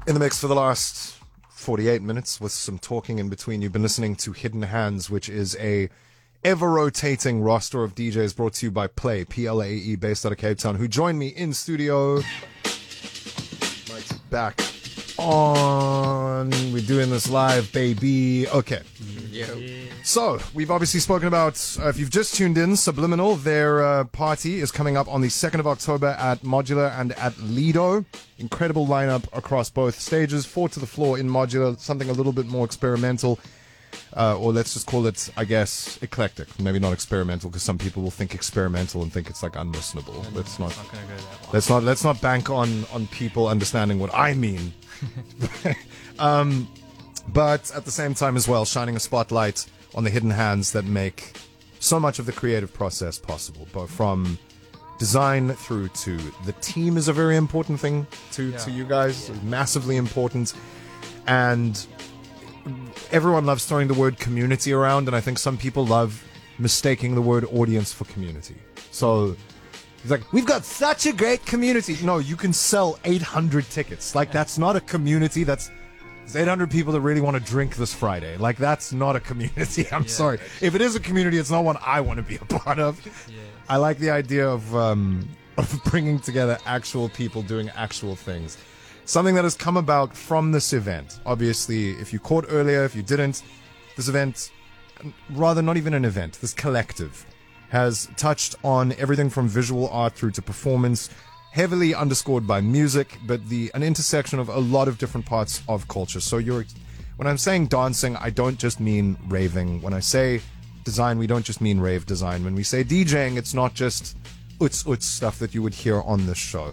In the mix for the last 48 minutes with some talking in between. You've been listening to Hidden Hands, which is a ever-rotating roster of DJs brought to you by Play, Plae, based out of Cape Town, who joined me in studio. Mike's back on. We're doing this live, baby. Okay. So, we've obviously spoken about, if you've just tuned in, Subliminal, their party is coming up on the 2nd of October at Modular and at Lido. Incredible lineup across both stages. 4 to the floor in Modular, something a little bit more experimental. Or let's just call it, I guess, eclectic. Maybe not experimental, because some people will think experimental and think it's like unlistenable. Let's not gonna go that way. Let's not bank on people understanding what I mean. But at the same time as well, shining a spotlight on the hidden hands that make so much of the creative process possible, both from design through to the team is a very important thing to you guys, massively important. And everyone loves throwing the word community around, and I think some people love mistaking the word audience for community. So it's like, we've got such a great community. No, you can sell 800 tickets. Like, that's not a community. There's 800 people that really want to drink this Friday. Like, that's not a community. I'm sorry. If it is a community, it's not one I want to be a part of. Yeah. I like the idea of bringing together actual people doing actual things. Something that has come about from this event. Obviously, if you caught earlier, if you didn't, this event, rather not even an event, this collective has touched on everything from visual art through to performance, heavily underscored by music, but an intersection of a lot of different parts of culture. So when I'm saying dancing, I don't just mean raving. When I say design, we don't just mean rave design. When we say DJing, it's not just uts stuff that you would hear on this show.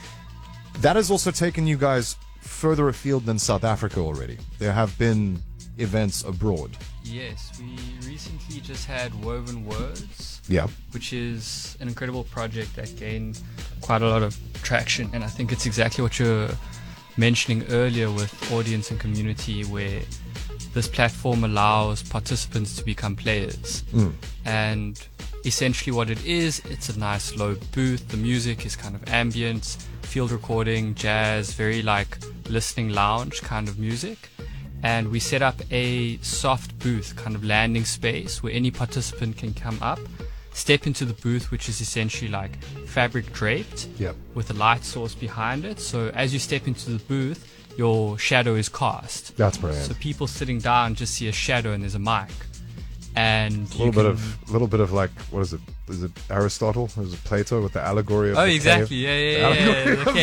That has also taken you guys further afield than South Africa already. There have been events abroad. Yes, we recently just had Woven Words, which is an incredible project that gained quite a lot of traction, and I think it's exactly what you're mentioning earlier with audience and community, where this platform allows participants to become players. And essentially what it is, it's a nice low booth. The music is kind of ambient, field recording, jazz, very like listening lounge kind of music. And we set up a soft booth, kind of landing space, where any participant can come up, step into the booth, which is essentially like fabric draped with a light source behind it. So as you step into the booth, your shadow is cast. That's brilliant. So people sitting down just see a shadow and there's a mic. And a little bit of like, what is it? Is it Aristotle? Is it Plato with the allegory of the exactly. cave? The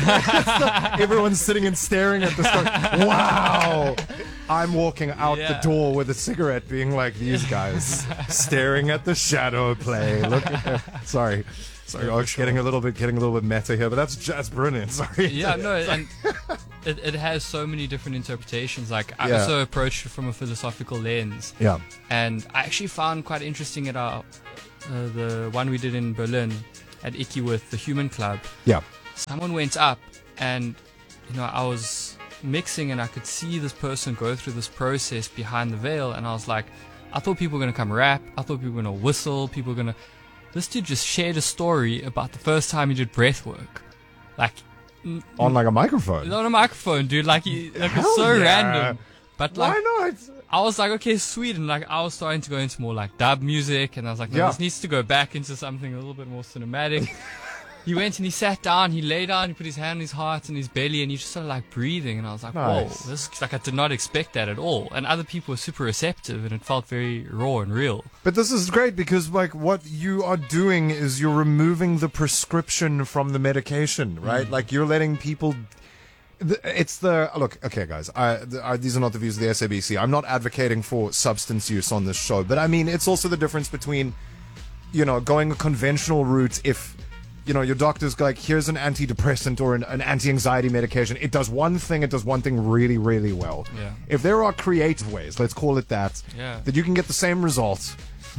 cave. Everyone's sitting and staring at the sky. Wow! I'm walking out the door with a cigarette, being like, these guys staring at the shadow play. Look at them. Sorry, getting a little bit meta here, but that's brilliant. Sorry. Yeah, no, and it has so many different interpretations. Like, I also approached it from a philosophical lens. Yeah. And I actually found quite interesting at our the one we did in Berlin at Icky with the Human Club. Yeah. Someone went up, and I was mixing, and I could see this person go through this process behind the veil, and I was like, I thought people were gonna come rap. I thought people were gonna whistle. This dude just shared a story about the first time he did breath work. Like, on like a microphone. On a microphone, dude. It's so random. But like, why not? I was like, okay, sweet. And like, I was starting to go into more like dub music, and I was like, no, this needs to go back into something a little bit more cinematic. He went and he sat down, he lay down, he put his hand on his heart and his belly, and he just started like breathing. And I was like, nice. Whoa, this, like, I did not expect that at all. And other people were super receptive, and it felt very raw and real. But this is great because like what you are doing is you're removing the prescription from the medication, right? Like, you're letting people. Look, okay, guys. These are not the views of the SABC. I'm not advocating for substance use on this show, but I mean, it's also the difference between, going a conventional route. If your doctor's like, here's an antidepressant or an anti-anxiety medication. It does one thing really, really well. Yeah. If there are creative ways, let's call it that you can get the same result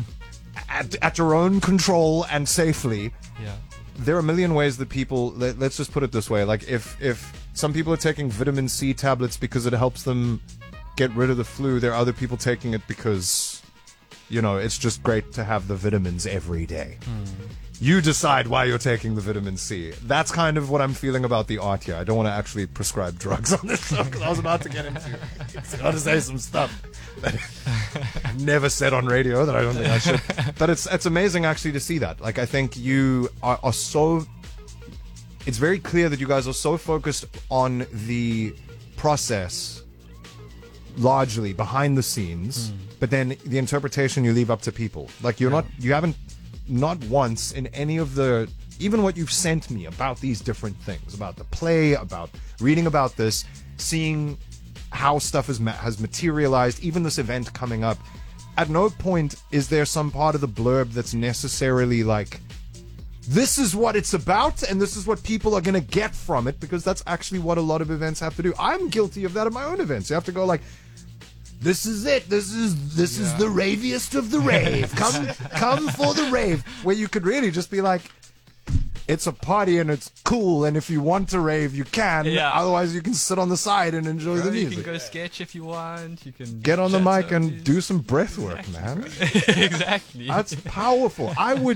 at your own control and safely. Yeah. There are a million ways that people, let's just put it this way, like if some people are taking vitamin C tablets because it helps them get rid of the flu, there are other people taking it because, it's just great to have the vitamins every day. You decide why you're taking the vitamin C. That's kind of what I'm feeling about the art here. I don't want to actually prescribe drugs on this stuff because I was about to get into to say some stuff that I've never said on radio that I don't think I should. But it's amazing actually to see that. Like, I think you are so... It's very clear that you guys are so focused on the process, largely behind the scenes, but then the interpretation you leave up to people. Like, you haven't, not once in any of the, even what you've sent me about these different things, about the play, about reading about this, seeing how stuff has materialized, even this event coming up, at no point is there some part of the blurb that's necessarily like, this is what it's about and this is what people are going to get from it, because that's actually what a lot of events have to do. I'm guilty of that at my own events. You have to go like, this is it. This is the raviest of the rave. Come for the rave. Where you could really just be like, it's a party and it's cool, and if you want to rave, you can. Yeah. Otherwise, you can sit on the side and enjoy the music. You can go sketch if you want. You can get on the mic and do some breath work, man. Exactly. That's powerful.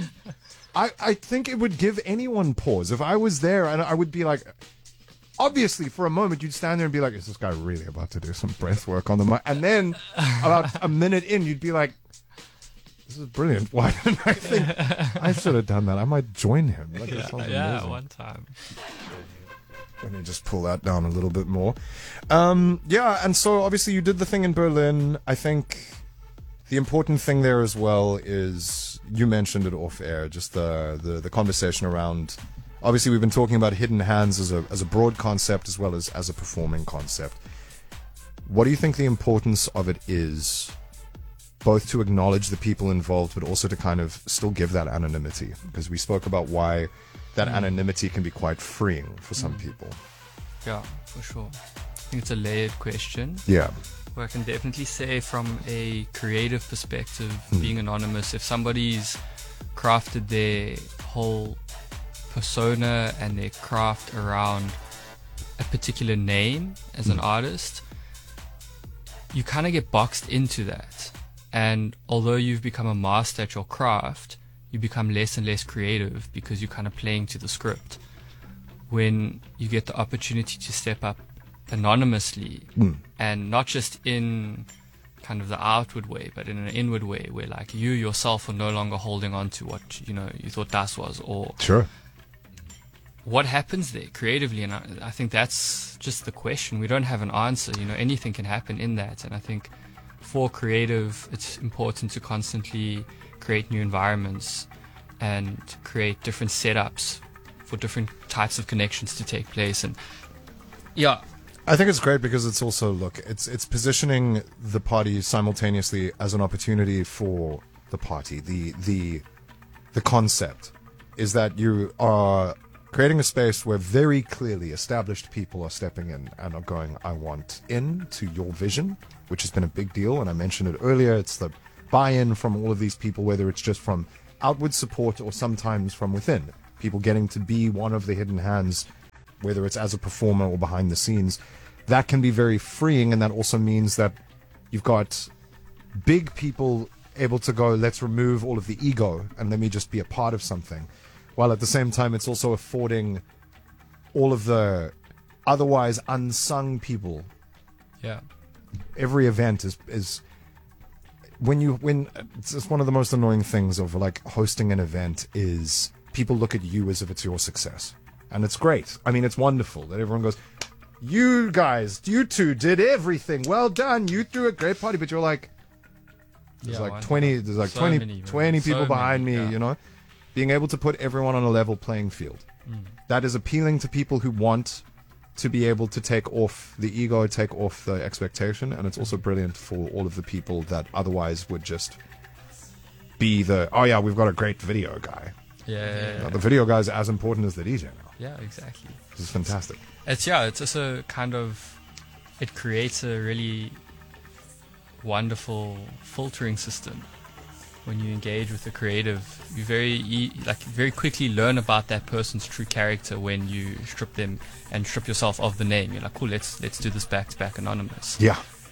I think it would give anyone pause if I was there, and I would be like. Obviously, for a moment, you'd stand there and be like, is this guy really about to do some breath work on the mic? And then, about a minute in, you'd be like, this is brilliant. Why didn't I think I should have done that? I might join him. Like, yeah, one time. Let me just pull that down a little bit more. And so, obviously, you did the thing in Berlin. I think the important thing there as well is, you mentioned it off air, just the conversation around... Obviously, we've been talking about Hidden Hands as a broad concept as well as a performing concept. What do you think the importance of it is, both to acknowledge the people involved, but also to kind of still give that anonymity? Because we spoke about why that anonymity can be quite freeing for some people. Yeah, for sure. I think it's a layered question. Yeah. Where I can definitely say from a creative perspective, being anonymous, if somebody's crafted their whole persona and their craft around a particular name as an artist, you kind of get boxed into that. And although you've become a master at your craft, you become less and less creative because you're kind of playing to the script. When you get the opportunity to step up anonymously, and not just in kind of the outward way, but in an inward way, where like you yourself are no longer holding on to what you thought Das was, or sure. What happens there creatively? And I think that's just the question. We don't have an answer. Anything can happen in that. And I think for creative, it's important to constantly create new environments and create different setups for different types of connections to take place. And yeah, I think it's great because it's also, it's positioning the party simultaneously as an opportunity for the party. The concept is that you are creating a space where very clearly established people are stepping in and are going, I want in to your vision, which has been a big deal. And I mentioned it earlier. It's the buy-in from all of these people, whether it's just from outward support or sometimes from within. People getting to be one of the hidden hands, whether it's as a performer or behind the scenes. That can be very freeing. And that also means that you've got big people able to go, let's remove all of the ego and let me just be a part of something. While at the same time, it's also affording all of the otherwise unsung people. Yeah. Every event is when it's one of the most annoying things of like hosting an event is people look at you as if it's your success. And it's great. I mean, it's wonderful that everyone goes, you guys, you two did everything. Well done. You threw a great party. But you're like, there's like 20 people behind me, Being able to put everyone on a level playing field. That is appealing to people who want to be able to take off the ego, take off the expectation, and it's also brilliant for all of the people that otherwise would just be we've got a great video guy. Yeah. The video guy is as important as the DJ now. Yeah, exactly. This is fantastic. It's also kind of, it creates a really wonderful filtering system. When you engage with the creative, you very quickly learn about that person's true character when you strip them and strip yourself of the name. You're like, cool, let's do this back to back anonymous. Yeah.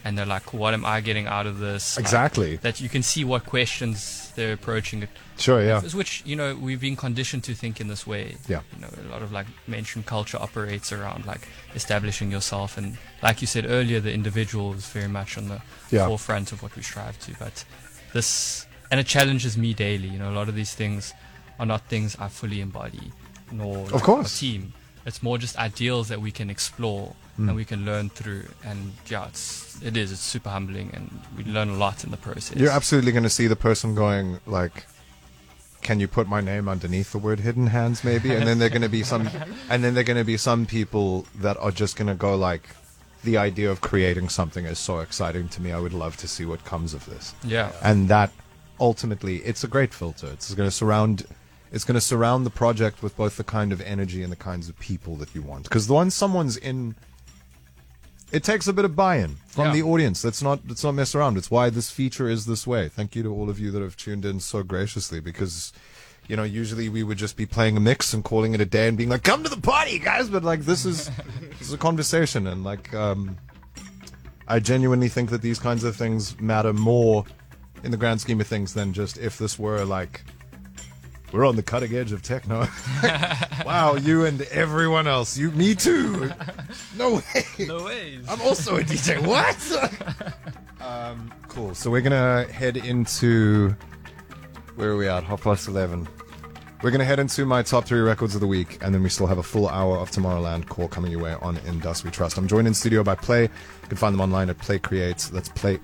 and they're like, what am I getting out of this? Exactly. That you can see what questions they're approaching it. Sure, yeah. Which, we've been conditioned to think in this way. Yeah. A lot of like mainstream culture operates around like establishing yourself, and like you said earlier, the individual is very much on the forefront of what we strive to. But and it challenges me daily. A lot of these things are not things I fully embody, nor of course a team. It's more just ideals that we can explore and we can learn through. And it's super humbling, and we learn a lot in the process. You're absolutely going to see the person going like, can you put my name underneath the word Hidden Hands maybe? And then they're going to be some people that are just going to go like, the idea of creating something is so exciting to me. I would love to see what comes of this. Yeah. And that ultimately, it's a great filter. It's going to surround the project with both the kind of energy and the kinds of people that you want. Because once someone's in, it takes a bit of buy-in from the audience. Let's not mess around. It's why this feature is this way. Thank you to all of you that have tuned in so graciously, because usually we would just be playing a mix and calling it a day and being like, come to the party, guys. But like, this is a conversation, and like, I genuinely think that these kinds of things matter more in the grand scheme of things than just if this were like, we're on the cutting edge of techno. Wow, you and everyone else. Me too. No way. No ways. I'm also a DJ. What? Cool. So we're going to head into, where are we at? 11:30. We're going to head into my top 3 records of the week, and then we still have a full hour of Tomorrowland core coming your way on In Dust We Trust. I'm joined in studio by Play. You can find them online at Play Creates. That's Play,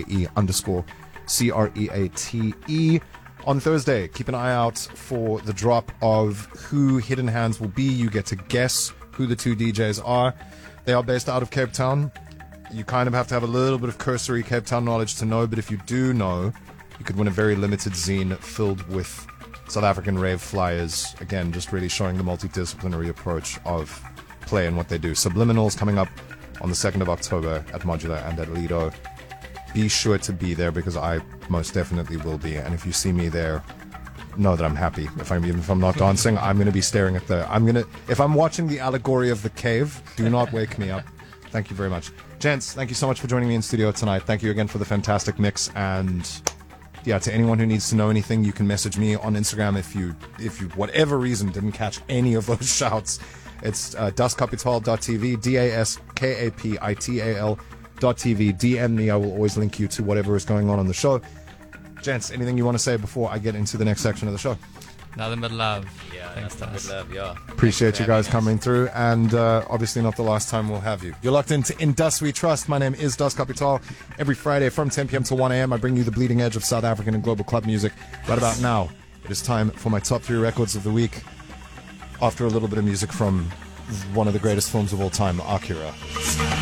PLAE_CREATE. On Thursday, keep an eye out for the drop of who Hidden Hands will be. You get to guess who the 2 DJs are. They are based out of Cape Town. You kind of have to have a little bit of cursory Cape Town knowledge to know, but if you do know, you could win a very limited zine filled with South African rave flyers. Again, just really showing the multidisciplinary approach of Play and what they do. Subliminals coming up on the 2nd of October at Modular and at Lido. Be sure to be there, because I most definitely will be. And if you see me there, know that I'm happy. Even if I'm not dancing, I'm going to be staring at if I'm watching the allegory of the cave, do not wake me up. Thank you very much. Gents, thank you so much for joining me in studio tonight. Thank you again for the fantastic mix. And to anyone who needs to know anything, you can message me on Instagram if you whatever reason didn't catch any of those shouts. It's daskapital.tv, DASKAPITAL.tv. DM me. I will always link you to whatever is going on the show. Gents, anything you want to say before I get into the next section of the show? Nothing but love. Yeah, thanks, nothing but love, yeah. Appreciate you guys coming through, and obviously not the last time we'll have you. You're locked into In Dust We Trust. My name is Das Kapital. Every Friday from 10 p.m. to 1 a.m. I bring you the bleeding edge of South African and global club music. Right about now, it is time for my top 3 records of the week, after a little bit of music from one of the greatest films of all time, Akira.